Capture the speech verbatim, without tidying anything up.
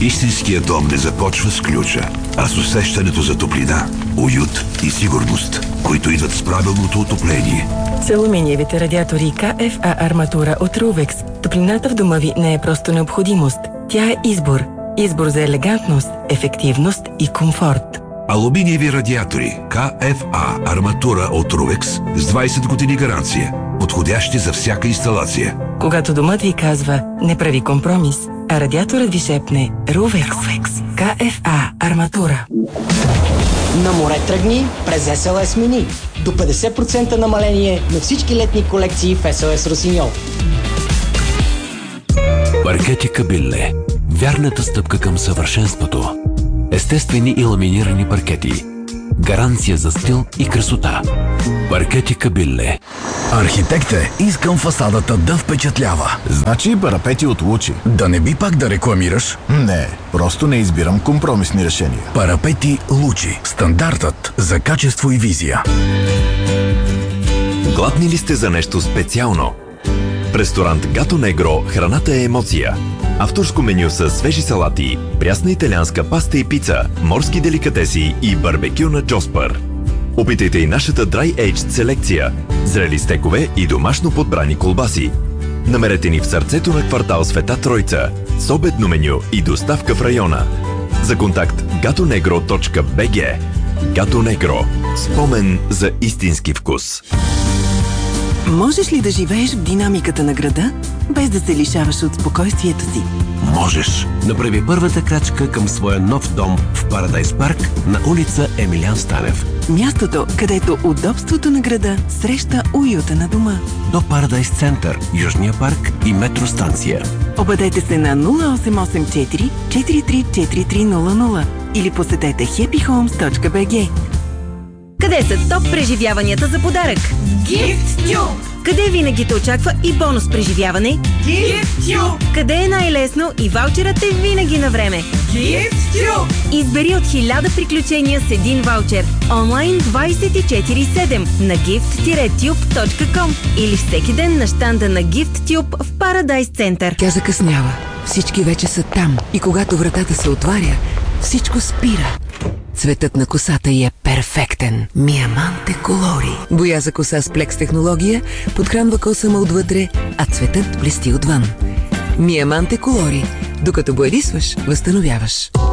Истинският дом не започва с ключа, а с усещането за топлина, уют и сигурност, които идват с правилното отопление. С алуминиевите радиатори ка еф а арматура от Рувекс топлината в дома ви не е просто необходимост. Тя е избор. Избор за елегантност, ефективност и комфорт. Алуминиеви радиатори ка еф а арматура от Рувекс с двайсет години гаранция. Подходящи за всяка инсталация. Когато домът ви казва «Не прави компромис», а радиаторът ви шепне «Рувекс». ка еф а арматура. На море тръгни през ес ел ес Mini. До петдесет процента намаление на всички летни колекции в ес ел ес Росиньол. Паркети Кабилле. Вярната стъпка към съвършенството. Естествени и ламинирани паркети. Гаранция за стил и красота. Паркети Кабилле. Архитект е, искам фасадата да впечатлява. Значи парапети от Лучи. Да не би пак да рекламираш? Не, просто не избирам компромисни решения. Парапети Лучи. Стандартът за качество и визия. Гладни ли сте за нещо специално? В ресторант Гато Негро храната е емоция. Авторско меню с свежи салати, прясна италианска паста и пица, морски деликатеси и барбекю на Джоспър. Опитайте и нашата Dry Aged селекция, зрели стекове и домашно подбрани колбаси. Намерете ни в сърцето на квартал Света Тройца, с обедно меню и доставка в района. За контакт gatonegro точка би джи. Гато Негро. Спомен за истински вкус. Можеш ли да живееш в динамиката на града, без да се лишаваш от спокойствието си? Можеш. Направи първата крачка към своя нов дом в Парадайс парк на улица Емилиан Станев. Мястото, където удобството на града среща уюта на дома. До Парадайс център, Южния парк и метростанция. Обадете се на нула осем осем четири четири три четири три нула нула или посетете хепи хоумс точка би джи. Къде са топ преживяванията за подарък? GiftTube! Къде винаги те очаква и бонус преживяване? GiftTube! Къде е най-лесно и ваучерът е винаги на време? GiftTube! Избери от хиляда приключения с един ваучер. Онлайн двайсет и четири седем на gift tube точка ком или всеки ден на щанда на GiftTube в Парадайс център. Тя закъснява. Всички вече са там. И когато вратата се отваря, всичко спира. Цветът на косата й е перфектен. Миаманте Колори. Боя за коса с плекс технология подхранва косама отвътре, а цветът блести отвън. Миаманте Колори. Докато боядисваш, възстановяваш.